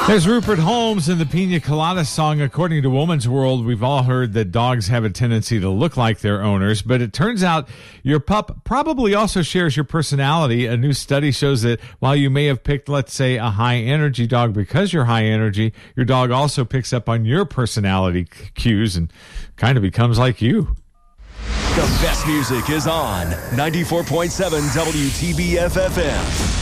There's Rupert Holmes in the Pina Colada song. According to Woman's World, we've all heard that dogs have a tendency to look like their owners, but it turns out your pup probably also shares your personality. A new study shows that while you may have picked, let's say, a high-energy dog because you're high energy, your dog also picks up on your personality cues and kind of becomes like you. The best music is on 94.7 WTBF FM.